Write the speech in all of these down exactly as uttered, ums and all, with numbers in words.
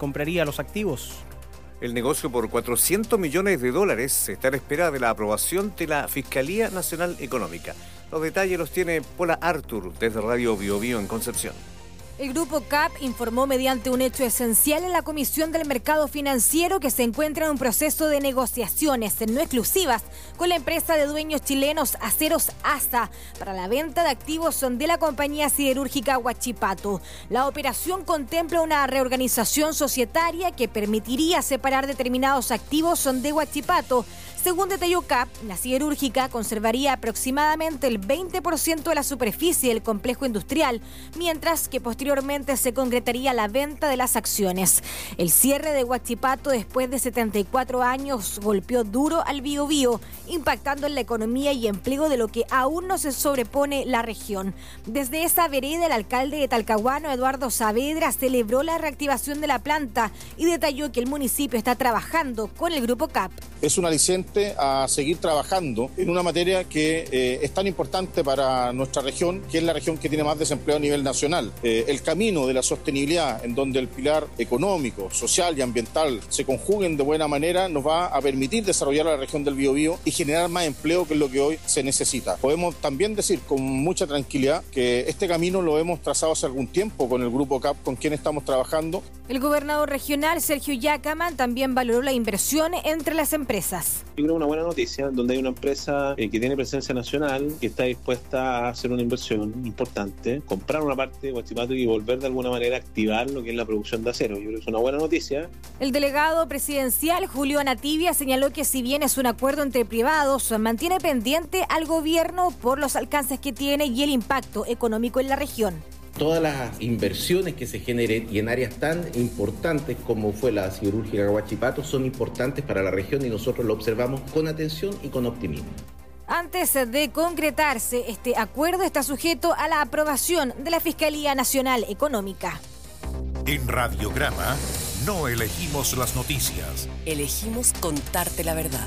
compraría los activos. El negocio por cuatrocientos millones de dólares está a la espera de la aprobación de la Fiscalía Nacional Económica. Los detalles los tiene Paula Artur desde Radio Bio Bio en Concepción. El Grupo C A P informó mediante un hecho esencial en la Comisión del Mercado Financiero que se encuentra en un proceso de negociaciones no exclusivas con la empresa de dueños chilenos Aceros A S A para la venta de activos de la compañía siderúrgica Huachipato. La operación contempla una reorganización societaria que permitiría separar determinados activos de Huachipato. Según detalló C A P, la siderúrgica conservaría aproximadamente el veinte por ciento de la superficie del complejo industrial, mientras que posteriormente se concretaría la venta de las acciones. El cierre de Huachipato después de setenta y cuatro años golpeó duro al Biobío, impactando en la economía y empleo de lo que aún no se sobrepone la región. Desde esa vereda, el alcalde de Talcahuano, Eduardo Saavedra, celebró la reactivación de la planta y detalló que el municipio está trabajando con el Grupo C A P. Es un aliciente a seguir trabajando en una materia que eh, es tan importante para nuestra región, que es la región que tiene más desempleo a nivel nacional. Eh, el camino de la sostenibilidad, en donde el pilar económico, social y ambiental se conjuguen de buena manera, nos va a permitir desarrollar la región del Biobío y generar más empleo, que es lo que hoy se necesita. Podemos también decir con mucha tranquilidad que este camino lo hemos trazado hace algún tiempo con el Grupo C A P, con quien estamos trabajando. El gobernador regional, Sergio Yacaman, también valoró la inversión entre las empresas. Yo creo una buena noticia, donde hay una empresa eh, que tiene presencia nacional, que está dispuesta a hacer una inversión importante, comprar una parte de Huachipato y volver de alguna manera a activar lo que es la producción de acero. Yo creo que es una buena noticia. El delegado presidencial, Julio Anativia, señaló que si bien es un acuerdo entre privados, mantiene pendiente al gobierno por los alcances que tiene y el impacto económico en la región. Todas las inversiones que se generen y en áreas tan importantes como fue la siderúrgica Huachipato son importantes para la región y nosotros lo observamos con atención y con optimismo. Antes de concretarse, este acuerdo está sujeto a la aprobación de la Fiscalía Nacional Económica. En Radiograma no elegimos las noticias. Elegimos contarte la verdad.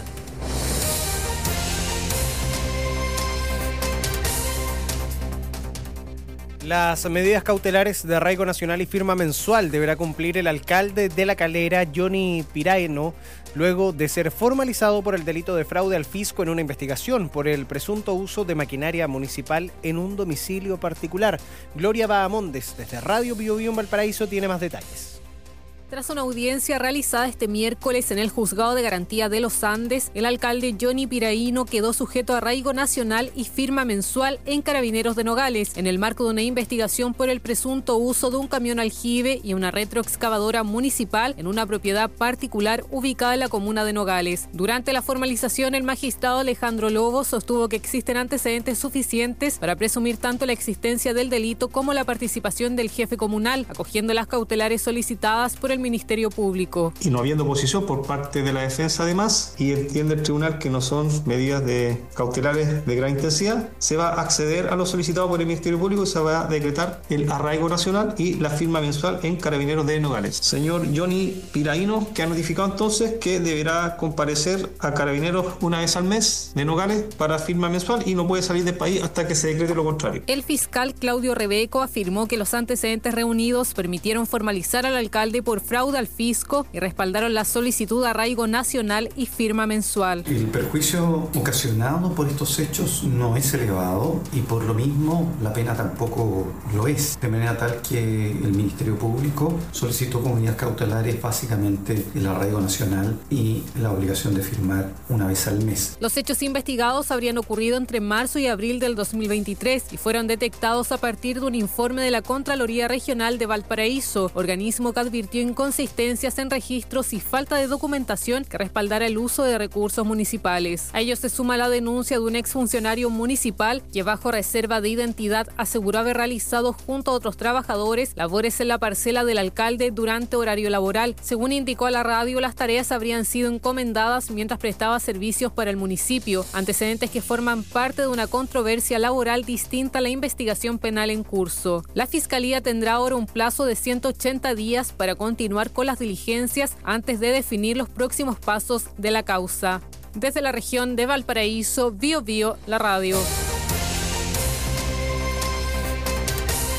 Las medidas cautelares de arraigo nacional y firma mensual deberá cumplir el alcalde de La Calera, Johnny Piraino, luego de ser formalizado por el delito de fraude al fisco en una investigación por el presunto uso de maquinaria municipal en un domicilio particular. Gloria Bahamondes, desde Radio Bio Bio en Valparaíso, tiene más detalles. Tras una audiencia realizada este miércoles en el Juzgado de Garantía de los Andes, el alcalde Johnny Piraino quedó sujeto a arraigo nacional y firma mensual en Carabineros de Nogales, en el marco de una investigación por el presunto uso de un camión aljibe y una retroexcavadora municipal en una propiedad particular ubicada en la comuna de Nogales. Durante la formalización, el magistrado Alejandro Lobo sostuvo que existen antecedentes suficientes para presumir tanto la existencia del delito como la participación del jefe comunal, acogiendo las cautelares solicitadas por el Ministerio Público. Y no habiendo oposición por parte de la defensa además, y entiende el tribunal que no son medidas de cautelares de gran intensidad, se va a acceder a lo solicitado por el Ministerio Público y se va a decretar el arraigo nacional y la firma mensual en Carabineros de Nogales. Señor Johnny Piraino, que ha notificado entonces que deberá comparecer a Carabineros una vez al mes de Nogales para firma mensual y no puede salir del país hasta que se decrete lo contrario. El fiscal Claudio Rebeco afirmó que los antecedentes reunidos permitieron formalizar al alcalde por fraude al fisco y respaldaron la solicitud de arraigo nacional y firma mensual. El perjuicio ocasionado por estos hechos no es elevado y por lo mismo la pena tampoco lo es, de manera tal que el Ministerio Público solicitó como medidas cautelares básicamente el arraigo nacional y la obligación de firmar una vez al mes. Los hechos investigados habrían ocurrido entre marzo y abril del dos mil veintitrés y fueron detectados a partir de un informe de la Contraloría Regional de Valparaíso, organismo que advirtió inconsistencias en registros y falta de documentación que respaldara el uso de recursos municipales. A ello se suma la denuncia de un exfuncionario municipal que bajo reserva de identidad aseguró haber realizado junto a otros trabajadores labores en la parcela del alcalde durante horario laboral. Según indicó a la radio, las tareas habrían sido encomendadas mientras prestaba servicios para el municipio, antecedentes que forman parte de una controversia laboral distinta a la investigación penal en curso. La Fiscalía tendrá ahora un plazo de ciento ochenta días para continuar con las diligencias antes de definir los próximos pasos de la causa. Desde la región de Valparaíso, Bio Bio, la radio.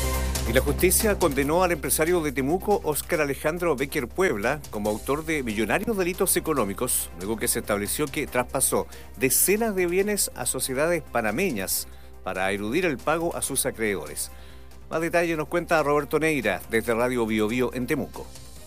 Y la justicia condenó al empresario de Temuco, Óscar Alejandro Becker Puebla, como autor de millonarios delitos económicos, luego que se estableció que traspasó decenas de bienes a sociedades panameñas para eludir el pago a sus acreedores. Más detalle nos cuenta Roberto Neira, desde Radio Bio Bio en Temuco.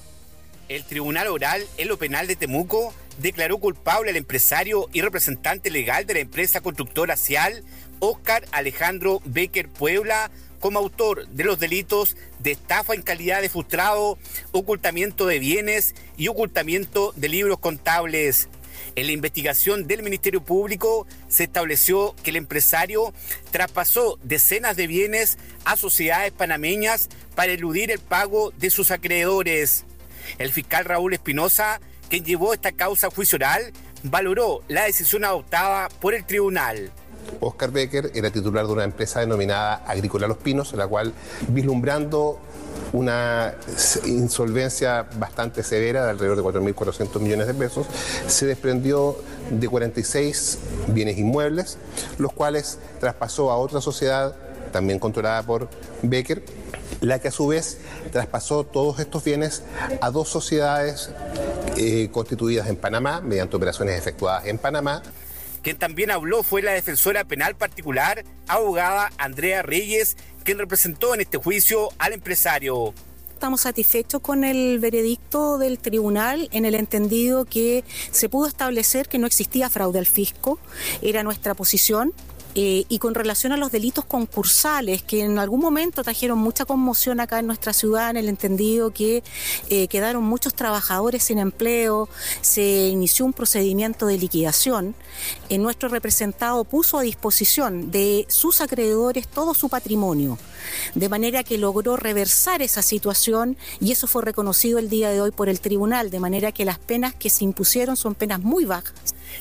El Tribunal Oral en lo Penal de Temuco declaró culpable al empresario y representante legal de la empresa constructora Cial, Óscar Alejandro Becker Puebla, como autor de los delitos de estafa en calidad de frustrado, ocultamiento de bienes y ocultamiento de libros contables. En la investigación del Ministerio Público se estableció que el empresario traspasó decenas de bienes a sociedades panameñas para eludir el pago de sus acreedores. El fiscal Raúl Espinosa, quien llevó esta causa a juicio oral, valoró la decisión adoptada por el tribunal. Óscar Becker era titular de una empresa denominada Agrícola Los Pinos, en la cual, vislumbrando una insolvencia bastante severa de alrededor de cuatro mil cuatrocientos millones de pesos, se desprendió de cuarenta y seis bienes inmuebles, los cuales traspasó a otra sociedad, también controlada por Becker, la que a su vez traspasó todos estos bienes a dos sociedades eh, constituidas en Panamá, mediante operaciones efectuadas en Panamá. Quien también habló fue la defensora penal particular, abogada Andrea Reyes, quien representó en este juicio al empresario. Estamos satisfechos con el veredicto del tribunal en el entendido que se pudo establecer que no existía fraude al fisco, era nuestra posición. Eh, y con relación a los delitos concursales, que en algún momento trajeron mucha conmoción acá en nuestra ciudad, en el entendido que eh, quedaron muchos trabajadores sin empleo, se inició un procedimiento de liquidación. Eh, nuestro representado puso a disposición de sus acreedores todo su patrimonio, de manera que logró reversar esa situación y eso fue reconocido el día de hoy por el tribunal, de manera que las penas que se impusieron son penas muy bajas.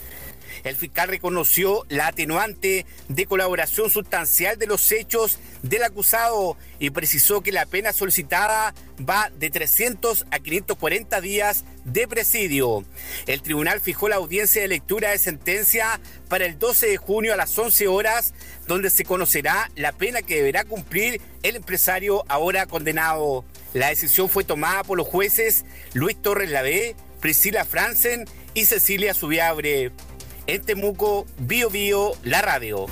El fiscal reconoció la atenuante de colaboración sustancial de los hechos del acusado y precisó que la pena solicitada va de trescientos a quinientos cuarenta días de presidio. El tribunal fijó la audiencia de lectura de sentencia para el doce de junio a las once horas, donde se conocerá la pena que deberá cumplir el empresario ahora condenado. La decisión fue tomada por los jueces Luis Torres Lavé, Priscila Franzen y Cecilia Subiabre. En Temuco, Bio Bio, la radio.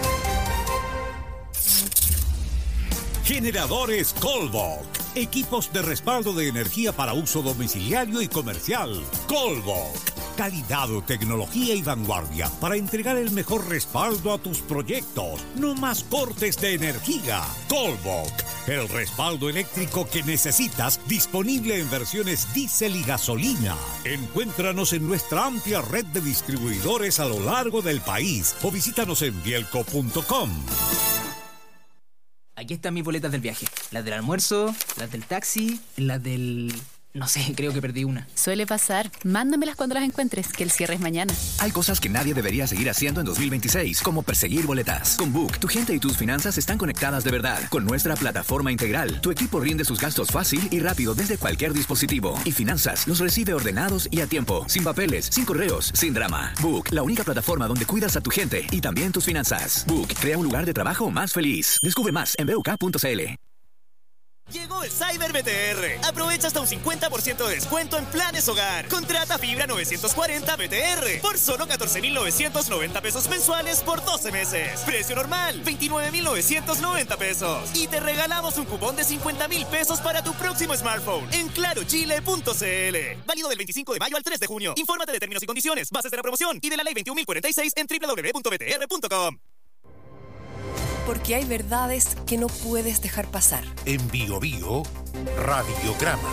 Generadores Colbok. Equipos de respaldo de energía para uso domiciliario y comercial. Colbok. Calidad, tecnología y vanguardia para entregar el mejor respaldo a tus proyectos. No más cortes de energía. Colbok. El respaldo eléctrico que necesitas, disponible en versiones diésel y gasolina. Encuéntranos en nuestra amplia red de distribuidores a lo largo del país o visítanos en bielco punto com. Aquí están mis boletas del viaje. Las del almuerzo, las del taxi, las del... No sé, creo que perdí una. Suele pasar. Mándamelas cuando las encuentres, que el cierre es mañana. Hay cosas que nadie debería seguir haciendo en dos mil veintiséis, como perseguir boletas. Con Book, tu gente y tus finanzas están conectadas de verdad. Con nuestra plataforma integral, tu equipo rinde sus gastos fácil y rápido desde cualquier dispositivo. Y Finanzas los recibe ordenados y a tiempo, sin papeles, sin correos, sin drama. Book, la única plataforma donde cuidas a tu gente y también tus finanzas. Book, crea un lugar de trabajo más feliz. Descubre más en b u k punto c l. Llegó el Cyber B T R. Aprovecha hasta un cincuenta por ciento de descuento en planes hogar. Contrata fibra novecientos cuarenta B T R por solo catorce mil novecientos noventa pesos mensuales por doce meses. Precio normal, veintinueve mil novecientos noventa pesos. Y te regalamos un cupón de cincuenta mil pesos para tu próximo smartphone en claro chile punto c l. Válido del veinticinco de mayo al tres de junio. Infórmate de términos y condiciones, bases de la promoción y de la ley veintiún mil cuarenta y seis en doble u doble u doble u punto b t r punto com. Porque hay verdades que no puedes dejar pasar. En Bio Bio, Radiograma.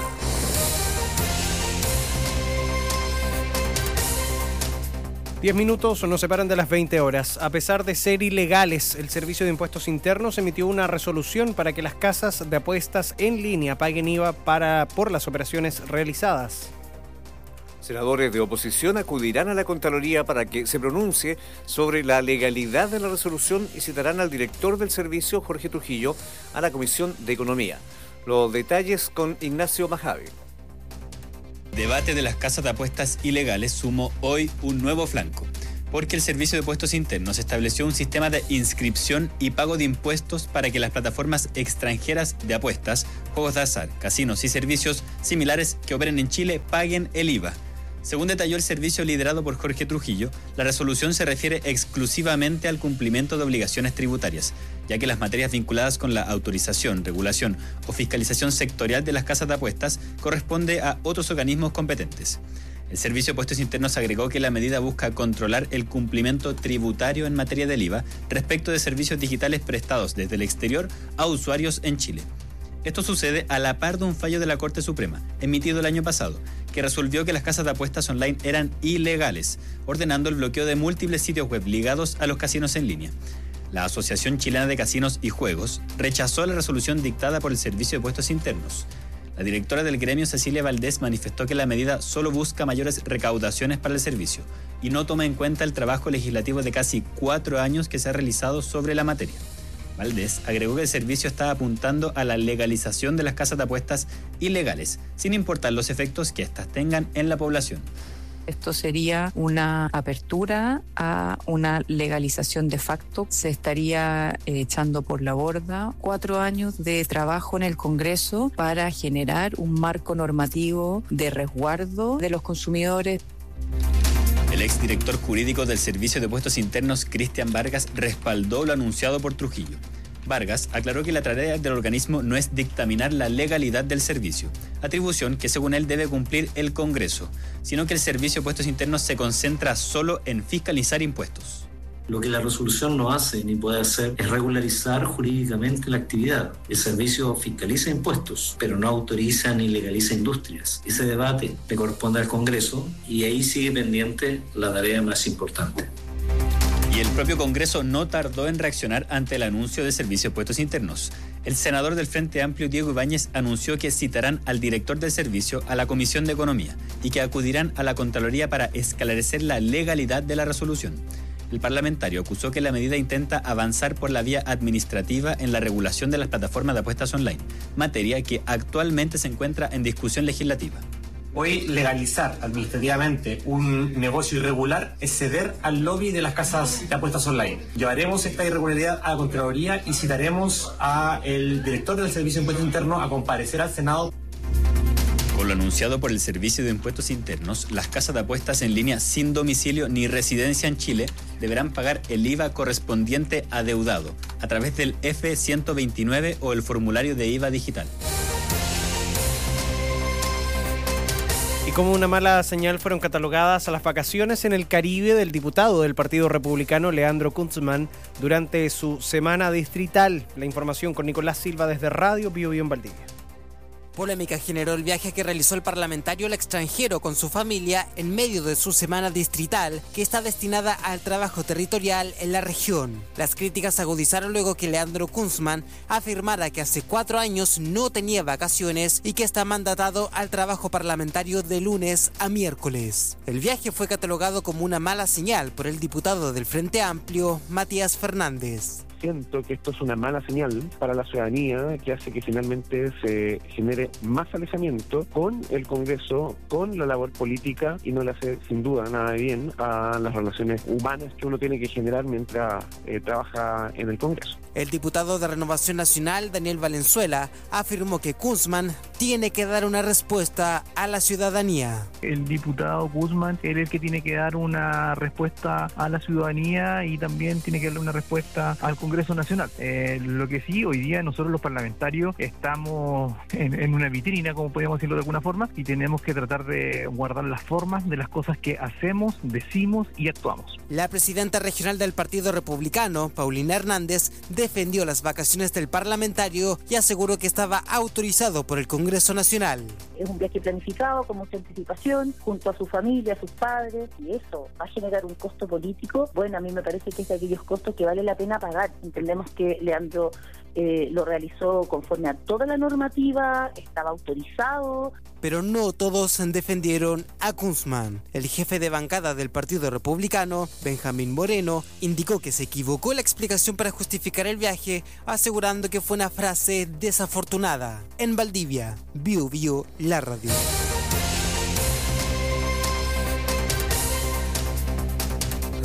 Diez minutos nos separan de las veinte horas. A pesar de ser ilegales, el Servicio de Impuestos Internos emitió una resolución para que las casas de apuestas en línea paguen I V A para, por las operaciones realizadas. Senadores de oposición acudirán a la Contraloría para que se pronuncie sobre la legalidad de la resolución y citarán al director del servicio, Jorge Trujillo, a la Comisión de Economía. Los detalles con Ignacio Majavi. Debate de las casas de apuestas ilegales sumó hoy un nuevo flanco. porque el Servicio de Puestos Internos estableció un sistema de inscripción y pago de impuestos para que las plataformas extranjeras de apuestas, juegos de azar, casinos y servicios similares que operen en Chile paguen el I V A. Según detalló el servicio liderado por Jorge Trujillo, la resolución se refiere exclusivamente al cumplimiento de obligaciones tributarias, ya que las materias vinculadas con la autorización, regulación o fiscalización sectorial de las casas de apuestas corresponde a otros organismos competentes. El Servicio de Puestos Internos agregó que la medida busca controlar el cumplimiento tributario en materia del I V A respecto de servicios digitales prestados desde el exterior a usuarios en Chile. Esto sucede a la par de un fallo de la Corte Suprema, emitido el año pasado, que resolvió que las casas de apuestas online eran ilegales, ordenando el bloqueo de múltiples sitios web ligados a los casinos en línea. La Asociación Chilena de Casinos y Juegos rechazó la resolución dictada por el Servicio de Puestos Internos. La directora del gremio, Cecilia Valdés, manifestó que la medida solo busca mayores recaudaciones para el servicio y no toma en cuenta el trabajo legislativo de casi cuatro años que se ha realizado sobre la materia. Valdés agregó que el servicio está apuntando a la legalización de las casas de apuestas ilegales, sin importar los efectos que éstas tengan en la población. Esto sería una apertura a una legalización de facto. Se estaría echando por la borda cuatro años de trabajo en el Congreso para generar un marco normativo de resguardo de los consumidores. El exdirector jurídico del Servicio de Puestos Internos, Cristian Vargas, respaldó lo anunciado por Trujillo. Vargas aclaró que la tarea del organismo no es dictaminar la legalidad del servicio, atribución que según él debe cumplir el Congreso, sino que el Servicio de Puestos Internos se concentra solo en fiscalizar impuestos. Lo que la resolución no hace ni puede hacer es regularizar jurídicamente la actividad. El servicio fiscaliza impuestos, pero no autoriza ni legaliza industrias. Ese debate le corresponde al Congreso y ahí sigue pendiente la tarea más importante. Y el propio Congreso no tardó en reaccionar ante el anuncio del Servicio de Puestos Internos. El senador del Frente Amplio, Diego Ibáñez, anunció que citarán al director del servicio a la Comisión de Economía y que acudirán a la Contraloría para esclarecer la legalidad de la resolución. El parlamentario acusó que la medida intenta avanzar por la vía administrativa en la regulación de las plataformas de apuestas online, materia que actualmente se encuentra en discusión legislativa. Hoy legalizar administrativamente un negocio irregular es ceder al lobby de las casas de apuestas online. Llevaremos esta irregularidad a la Contraloría y citaremos al director del Servicio de Impuestos Internos a comparecer al Senado. Con lo anunciado por el Servicio de Impuestos Internos, las casas de apuestas en línea sin domicilio ni residencia en Chile deberán pagar el I V A correspondiente adeudado a través del F ciento veintinueve o el formulario de I V A digital. Y como una mala señal fueron catalogadas a las vacaciones en el Caribe del diputado del Partido Republicano Leandro Kunzman durante su semana distrital. La información con Nicolás Silva desde Radio Bio Bio en Valdivia. Polémica generó el viaje que realizó el parlamentario al extranjero con su familia en medio de su semana distrital, que está destinada al trabajo territorial en la región. Las críticas se agudizaron luego que Leandro Kunzman afirmara que hace cuatro años no tenía vacaciones y que está mandatado al trabajo parlamentario de lunes a miércoles. El viaje fue catalogado como una mala señal por el diputado del Frente Amplio, Matías Fernández. Siento que esto es una mala señal para la ciudadanía que hace que finalmente se genere más alejamiento con el Congreso, con la labor política y no le hace sin duda nada de bien a las relaciones humanas que uno tiene que generar mientras eh, trabaja en el Congreso. El diputado de Renovación Nacional, Daniel Valenzuela, afirmó que Kunzman tiene que dar una respuesta a la ciudadanía. El diputado Kunzman es el que tiene que dar una respuesta a la ciudadanía y también tiene que darle una respuesta al Congreso Nacional. Eh, lo que sí, hoy día nosotros los parlamentarios estamos en, en una vitrina, como podríamos decirlo de alguna forma, y tenemos que tratar de guardar las formas de las cosas que hacemos, decimos y actuamos. La presidenta regional del Partido Republicano, Paulina Hernández, defendió las vacaciones del parlamentario y aseguró que estaba autorizado por el Congreso Nacional. Es un viaje planificado con mucha anticipación, junto a su familia, a sus padres, y eso va a generar un costo político. Bueno, a mí me parece que es de aquellos costos que vale la pena pagar. Entendemos que Leandro eh, lo realizó conforme a toda la normativa, estaba autorizado. Pero no todos defendieron a Kunzman. El jefe de bancada del Partido Republicano, Benjamín Moreno, indicó que se equivocó la explicación para justificar el viaje, asegurando que fue una frase desafortunada. En Valdivia, Bio Bio, la radio.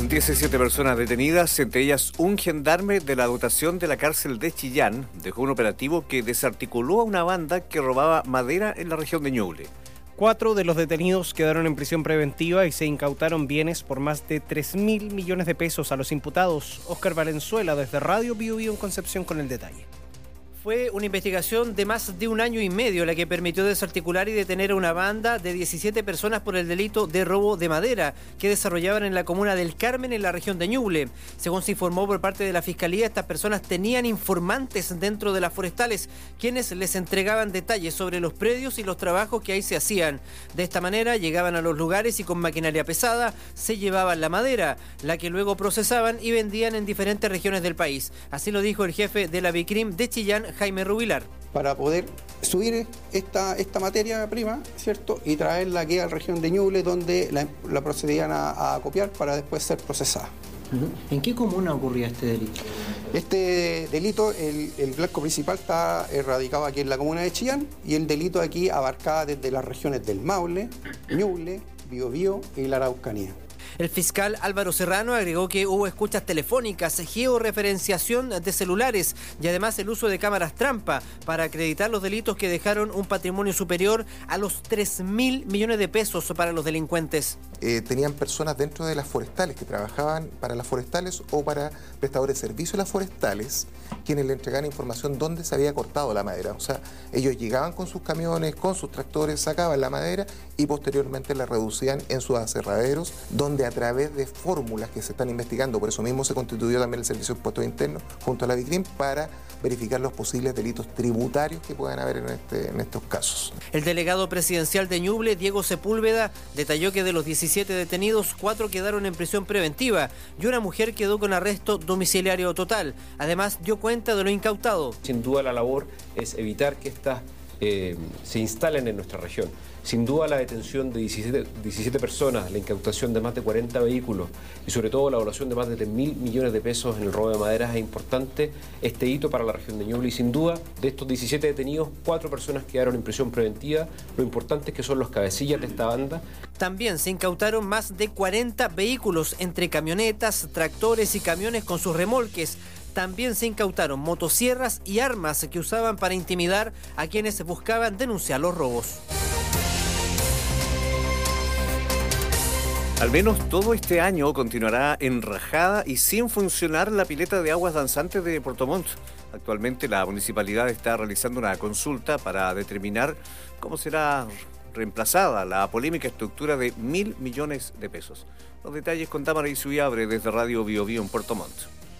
diecisiete personas detenidas, entre ellas un gendarme de la dotación de la cárcel de Chillán, dejó un operativo que desarticuló a una banda que robaba madera en la región de Ñuble. Cuatro de los detenidos quedaron en prisión preventiva y se incautaron bienes por más de tres mil millones de pesos a los imputados. Óscar Valenzuela, desde Radio Bio Bio en Concepción, con el detalle. Fue una investigación de más de un año y medio la que permitió desarticular y detener a una banda de diecisiete personas por el delito de robo de madera que desarrollaban en la comuna del Carmen, en la región de Ñuble. Según se informó por parte de la Fiscalía, estas personas tenían informantes dentro de las forestales, quienes les entregaban detalles sobre los predios y los trabajos que ahí se hacían. De esta manera llegaban a los lugares y con maquinaria pesada se llevaban la madera, la que luego procesaban y vendían en diferentes regiones del país. Así lo dijo el jefe de la Bicrim de Chillán, Jaime Rubilar. Para poder subir esta, esta materia prima, ¿cierto? Y traerla aquí a la región de Ñuble, donde la, la procedían a, a copiar para después ser procesada. ¿En qué comuna ocurría este delito? Este delito, el, el blanco principal está radicado aquí en la comuna de Chillán y el delito aquí abarcaba desde las regiones del Maule, Ñuble, Biobío y la Araucanía. El fiscal Álvaro Serrano agregó que hubo escuchas telefónicas, georreferenciación de celulares y además el uso de cámaras trampa para acreditar los delitos que dejaron un patrimonio superior a los tres mil millones de pesos para los delincuentes. Eh, tenían personas dentro de las forestales que trabajaban para las forestales o para prestadores de servicios a las forestales, quienes le entregaban información dónde se había cortado la madera. O sea, ellos llegaban con sus camiones, con sus tractores, sacaban la madera y posteriormente la reducían en sus aserraderos, donde a través de fórmulas que se están investigando, por eso mismo se constituyó también el Servicio de Impuestos Internos junto a la Bicrim para verificar los posibles delitos tributarios que puedan haber en, este, en estos casos. El delegado presidencial de Ñuble, Diego Sepúlveda, detalló que de los diecisiete detenidos, cuatro quedaron en prisión preventiva y una mujer quedó con arresto domiciliario total. Además, dio cuenta de lo incautado. Sin duda la labor es evitar que estas eh, se instalen en nuestra región. Sin duda la detención de diecisiete, diecisiete personas, la incautación de más de cuarenta vehículos y sobre todo la evaluación de más de tres mil millones de pesos en el robo de maderas es importante, este hito para la región de Ñuble. Y sin duda, de estos diecisiete detenidos, cuatro personas quedaron en prisión preventiva. Lo importante es que son los cabecillas de esta banda. También se incautaron más de cuarenta vehículos entre camionetas, tractores y camiones con sus remolques. También se incautaron motosierras y armas que usaban para intimidar a quienes buscaban denunciar los robos. Al menos todo este año continuará enrajada y sin funcionar la pileta de aguas danzantes de Puerto Montt. Actualmente la municipalidad está realizando una consulta para determinar cómo será reemplazada la polémica estructura de mil millones de pesos. Los detalles con Tamara Isuyabre desde Radio Bio Bio en Puerto Montt.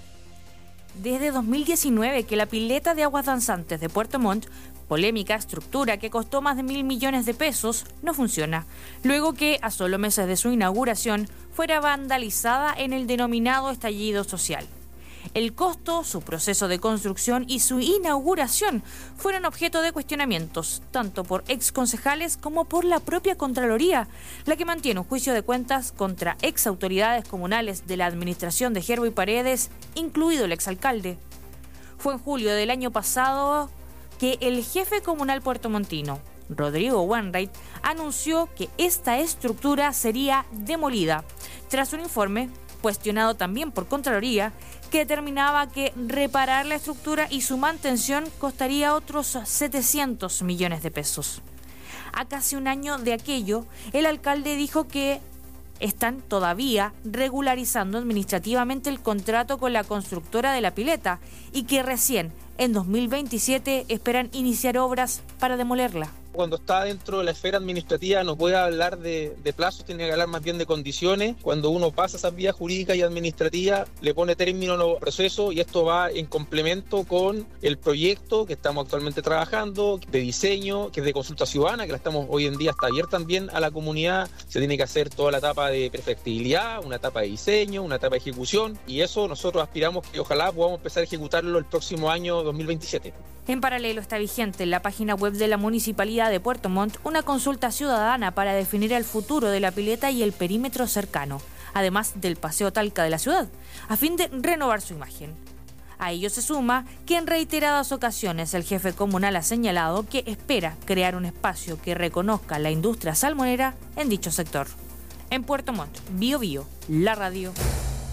Desde dos mil diecinueve que la pileta de aguas danzantes de Puerto Montt, polémica estructura que costó más de mil millones de pesos, no funciona, luego que a solo meses de su inauguración fuera vandalizada en el denominado estallido social. El costo, su proceso de construcción y su inauguración fueron objeto de cuestionamientos, tanto por exconcejales como por la propia Contraloría, la que mantiene un juicio de cuentas contra exautoridades comunales de la administración de Gerbo y Paredes, incluido el exalcalde. Fue en julio del año pasado que el jefe comunal puertomontino, Rodrigo Wainwright, anunció que esta estructura sería demolida, tras un informe cuestionado también por Contraloría, que determinaba que reparar la estructura y su mantención costaría otros setecientos millones de pesos. A casi un año de aquello, el alcalde dijo que están todavía regularizando administrativamente el contrato con la constructora de la pileta y que recién en dos mil veintisiete esperan iniciar obras para demolerla. Cuando está dentro de la esfera administrativa no puede hablar de, de plazos, tiene que hablar más bien de condiciones. Cuando uno pasa esas vías jurídicas y administrativas, le pone término a los procesos y esto va en complemento con el proyecto que estamos actualmente trabajando, de diseño, que es de consulta ciudadana, que la estamos hoy en día, está abierta también a la comunidad. Se tiene que hacer toda la etapa de perfectibilidad, una etapa de diseño, una etapa de ejecución y eso nosotros aspiramos que ojalá podamos empezar a ejecutarlo el próximo año dos mil veintisiete. En paralelo está vigente en la página web de la Municipalidad de Puerto Montt una consulta ciudadana para definir el futuro de la pileta y el perímetro cercano, además del Paseo Talca de la ciudad, a fin de renovar su imagen. A ello se suma que en reiteradas ocasiones el jefe comunal ha señalado que espera crear un espacio que reconozca la industria salmonera en dicho sector. En Puerto Montt, Bio Bio, la radio.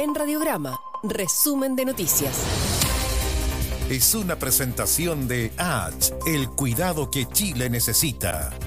En Radiograma, resumen de noticias. Es una presentación de H, el cuidado que Chile necesita.